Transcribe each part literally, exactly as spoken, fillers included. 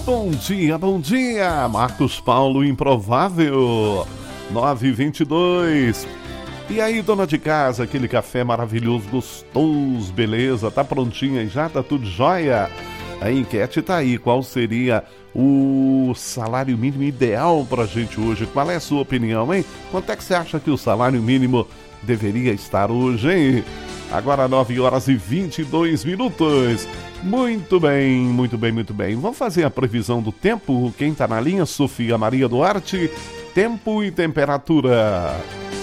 Bom dia, bom dia, Marcos Paulo Improvável, nove e vinte e dois. E aí, dona de casa, aquele café maravilhoso, gostoso, beleza? Tá prontinha já? Tá tudo jóia? A enquete tá aí, qual seria o salário mínimo ideal pra gente hoje? Qual é a sua opinião, hein? Quanto é que você acha que o salário mínimo deveria estar hoje, hein? Agora nove horas e vinte e dois minutos. Muito bem, muito bem, muito bem. Vamos fazer a previsão do tempo? Quem tá na linha? Sofia Maria Duarte. Tempo e temperatura.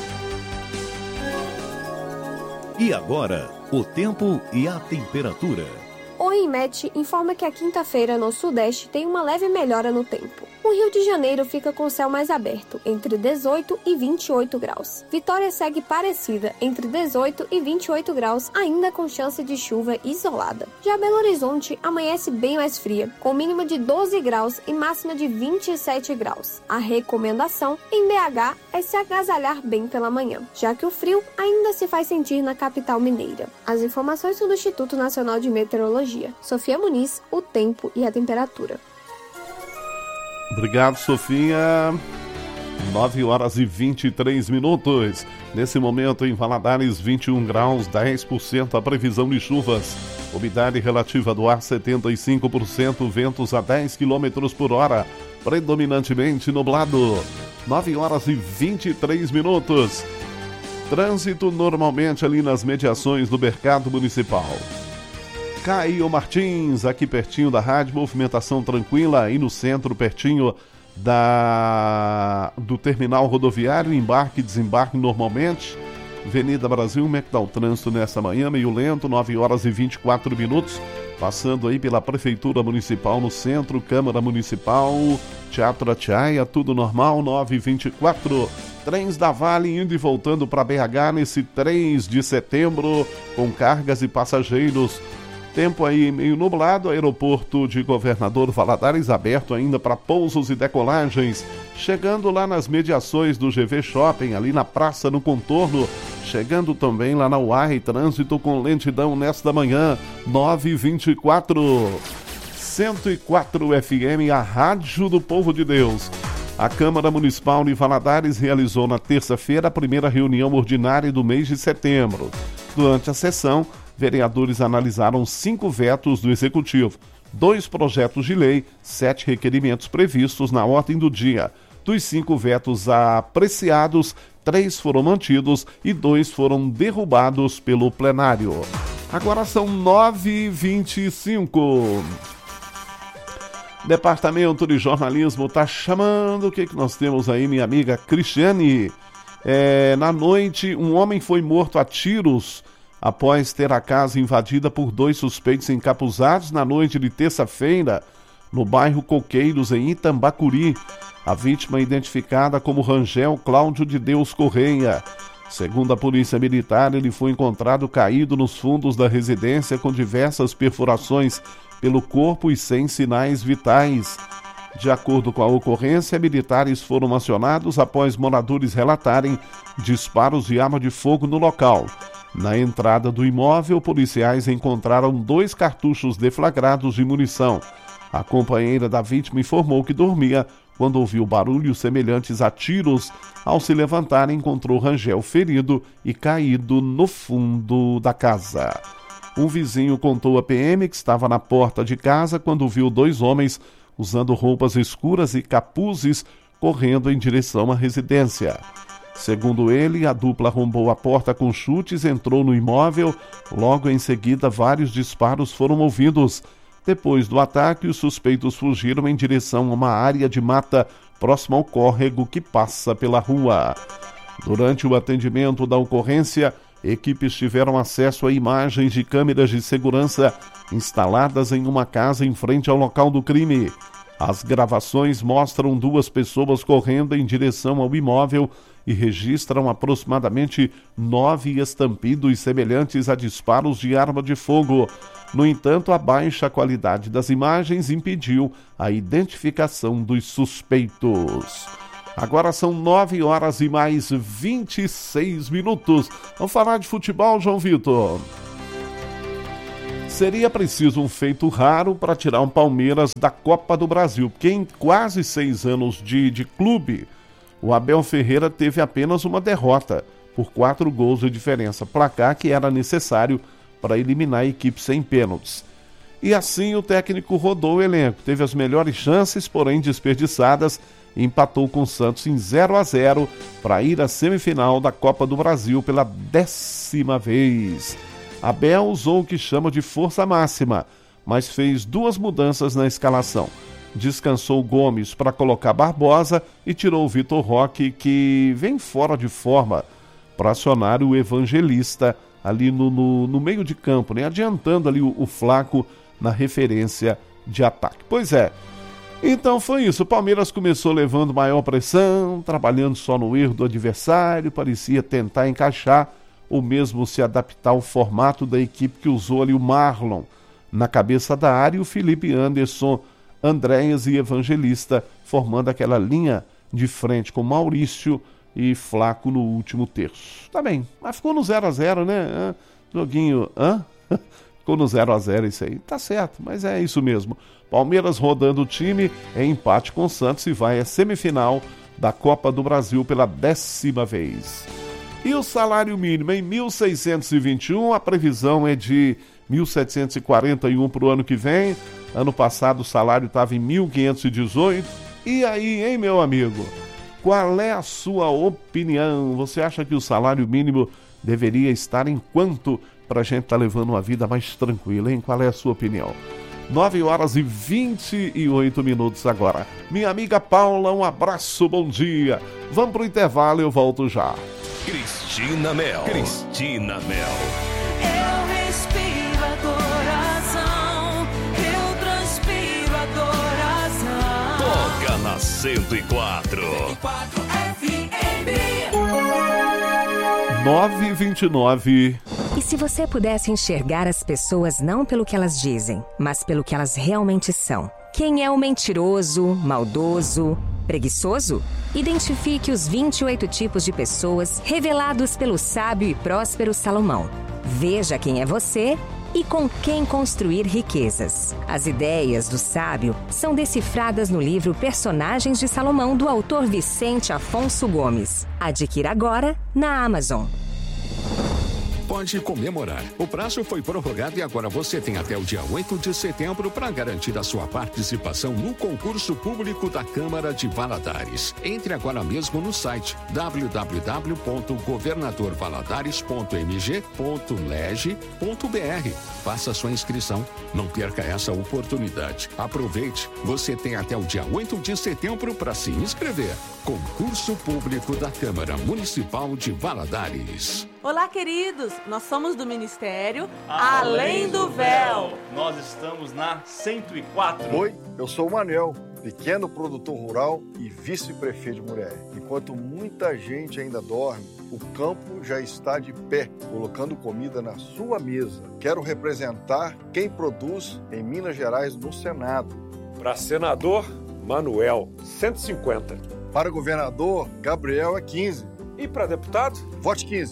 E agora, o tempo e a temperatura. O INMET informa que a quinta-feira no Sudeste tem uma leve melhora no tempo. O Rio de Janeiro fica com céu mais aberto, entre dezoito e vinte e oito graus. Vitória segue parecida, entre dezoito e vinte e oito graus, ainda com chance de chuva isolada. Já Belo Horizonte amanhece bem mais fria, com mínima de doze graus e máxima de vinte e sete graus. A recomendação em B H é se agasalhar bem pela manhã, já que o frio ainda se faz sentir na capital mineira. As informações são do Instituto Nacional de Meteorologia. Sofia Muniz, o tempo e a temperatura. Obrigado, Sofia. nove horas e vinte e três minutos. Nesse momento, em Valadares, vinte e um graus, dez por cento a previsão de chuvas. Umidade relativa do ar, setenta e cinco por cento, ventos a dez quilômetros por hora. Predominantemente nublado. nove horas e vinte e três minutos. Trânsito normalmente ali nas mediações do Mercado Municipal. Caio Martins, aqui pertinho da rádio, movimentação tranquila, aí no centro, pertinho da, do terminal rodoviário, embarque e desembarque normalmente. Avenida Brasil, como é que tá o trânsito nessa manhã? Meio lento, nove horas e vinte e quatro minutos, passando aí pela Prefeitura Municipal no centro, Câmara Municipal, Teatro Atiaia, tudo normal, nove e vinte e quatro. Trens da Vale indo e voltando para B H nesse três de setembro, com cargas e passageiros. Tempo aí meio nublado, aeroporto de Governador Valadares aberto ainda para pousos e decolagens. Chegando lá nas mediações do G V Shopping, ali na praça, no contorno. Chegando também lá na U A R, trânsito com lentidão nesta manhã, nove e vinte e quatro. cento e quatro F M, a Rádio do Povo de Deus. A Câmara Municipal de Valadares realizou na terça-feira a primeira reunião ordinária do mês de setembro. Durante a sessão, vereadores analisaram cinco vetos do Executivo, dois projetos de lei, sete requerimentos previstos na ordem do dia. Dos cinco vetos apreciados, três foram mantidos e dois foram derrubados pelo plenário. Agora são nove e vinte e cinco. Departamento de Jornalismo está chamando. O que, que nós temos aí, minha amiga Cristiane? É, na noite, um homem foi morto a tiros após ter a casa invadida por dois suspeitos encapuzados na noite de terça-feira, no bairro Coqueiros, em Itambacuri. A vítima é identificada como Rangel Cláudio de Deus Correia. Segundo a Polícia Militar, ele foi encontrado caído nos fundos da residência com diversas perfurações pelo corpo e sem sinais vitais. De acordo com a ocorrência, militares foram acionados após moradores relatarem disparos de arma de fogo no local. Na entrada do imóvel, policiais encontraram dois cartuchos deflagrados de munição. A companheira da vítima informou que dormia quando ouviu barulhos semelhantes a tiros. Ao se levantar, encontrou Rangel ferido e caído no fundo da casa. Um vizinho contou à P M que estava na porta de casa quando viu dois homens usando roupas escuras e capuzes correndo em direção à residência. Segundo ele, a dupla arrombou a porta com chutes, entrou no imóvel. Logo em seguida, vários disparos foram ouvidos. Depois do ataque, os suspeitos fugiram em direção a uma área de mata próxima ao córrego que passa pela rua. Durante o atendimento da ocorrência, equipes tiveram acesso a imagens de câmeras de segurança instaladas em uma casa em frente ao local do crime. As gravações mostram duas pessoas correndo em direção ao imóvel e registram aproximadamente nove estampidos semelhantes a disparos de arma de fogo. No entanto, a baixa qualidade das imagens impediu a identificação dos suspeitos. Agora são nove horas e mais vinte e seis minutos. Vamos falar de futebol, João Vitor. Seria preciso um feito raro para tirar um Palmeiras da Copa do Brasil, porque em quase seis anos de, de clube, o Abel Ferreira teve apenas uma derrota, por quatro gols de diferença, placar que era necessário para eliminar a equipe sem pênaltis. E assim o técnico rodou o elenco, teve as melhores chances, porém desperdiçadas, e empatou com o Santos em zero a zero para ir à semifinal da Copa do Brasil pela décima vez. Abel usou o que chama de força máxima, mas fez duas mudanças na escalação. Descansou Gomes para colocar Barbosa e tirou o Vitor Roque, que vem fora de forma, para acionar o Evangelista ali no, no, no meio de campo, né? Adiantando ali o, o Flaco na referência de ataque. Pois é, então foi isso. O Palmeiras começou levando maior pressão, trabalhando só no erro do adversário, parecia tentar encaixar ou mesmo se adaptar ao formato da equipe que usou ali o Marlon na cabeça da área e o Felipe Anderson, Andréas e Evangelista, formando aquela linha de frente com Maurício e Flaco no último terço. Tá bem, mas ficou no zero a zero, né? Ah, joguinho, hã? Ficou no zero a zero isso aí. Tá certo, mas é isso mesmo. Palmeiras rodando o time em empate com o Santos e vai à semifinal da Copa do Brasil pela décima vez. E o salário mínimo em mil seiscentos e vinte e um, a previsão é de mil setecentos e quarenta e um para o ano que vem. Ano passado o salário estava em mil quinhentos e dezoito. E aí, hein, meu amigo? Qual é a sua opinião? Você acha que o salário mínimo deveria estar em quanto para a gente estar tá levando uma vida mais tranquila, hein? Qual é a sua opinião? nove horas e vinte e oito minutos agora. Minha amiga Paula, um abraço, bom dia. Vamos pro intervalo e eu volto já. Cristina Mel. Cristina Mel. Eu respiro adoração, eu transpiro adoração. Toca na cento e quatro. cento e quatro F M. nove e vinte e nove. E se você pudesse enxergar as pessoas não pelo que elas dizem, mas pelo que elas realmente são? Quem é o mentiroso, maldoso, preguiçoso? Identifique os vinte e oito tipos de pessoas revelados pelo sábio e próspero Salomão. Veja quem é você e com quem construir riquezas. As ideias do sábio são decifradas no livro Personagens de Salomão, do autor Vicente Afonso Gomes. Adquira agora na Amazon. Pode comemorar. O prazo foi prorrogado e agora você tem até o dia oito de setembro para garantir a sua participação no concurso público da Câmara de Valadares. Entre agora mesmo no site w w w ponto governador valadares ponto m g ponto leg ponto b r. Faça sua inscrição. Não perca essa oportunidade. Aproveite. Você tem até o dia oito de setembro para se inscrever. Concurso público da Câmara Municipal de Valadares. Olá, queridos! Nós somos do Ministério Além do Véu. Nós estamos na cento e quatro. Oi, eu sou o Manuel, pequeno produtor rural e vice-prefeito de Murié. Enquanto muita gente ainda dorme, o campo já está de pé, colocando comida na sua mesa. Quero representar quem produz em Minas Gerais no Senado. Para senador, Manuel, cento e cinquenta. Para governador, Gabriel é quinze. E para deputado? Vote quinze.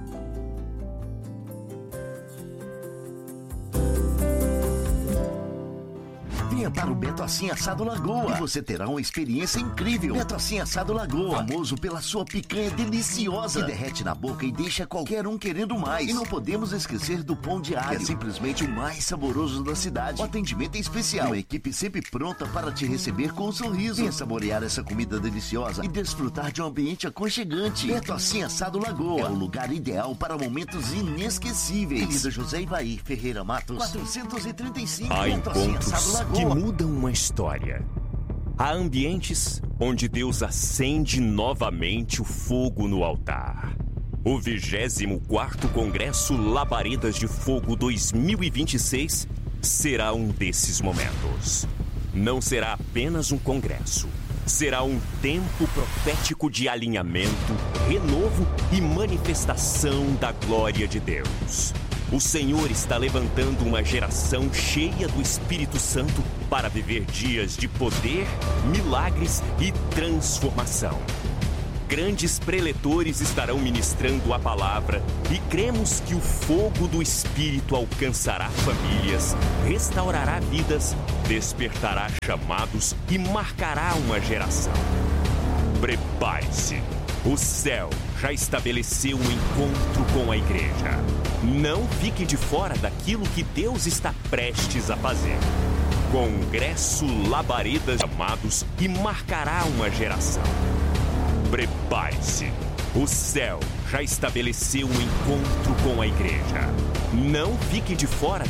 Venha para o Beto Assim Assado Lagoa e você terá uma experiência incrível. Beto Assim Assado Lagoa, famoso pela sua picanha deliciosa, que derrete na boca e deixa qualquer um querendo mais. E não podemos esquecer do pão de alho, que é simplesmente o mais saboroso da cidade. O atendimento é especial, uma equipe sempre pronta para te receber com um sorriso. Venha saborear essa comida deliciosa e desfrutar de um ambiente aconchegante. Beto Assim Assado Lagoa é o lugar ideal para momentos inesquecíveis. Avenida José Ivaí Ferreira Matos, quatrocentos e trinta e cinco. Há Beto Assim encontros Assado Lagoa. que mudam uma história. Há ambientes onde Deus acende novamente o fogo no altar. O vigésimo quarto Congresso Labaredas de Fogo dois mil e vinte e seis será um desses momentos. Não será apenas um congresso. Será um tempo profético de alinhamento, renovo e manifestação da glória de Deus. O Senhor está levantando uma geração cheia do Espírito Santo para viver dias de poder, milagres e transformação. Grandes preletores estarão ministrando a palavra e cremos que o fogo do Espírito alcançará famílias, restaurará vidas, despertará chamados e marcará uma geração. Prepare-se. O céu já estabeleceu um encontro com a igreja. Não fique de fora daquilo que Deus está prestes a fazer. Congresso Labaredas chamados e marcará uma geração. Prepare-se. O céu já estabeleceu um encontro com a igreja. Não fique de fora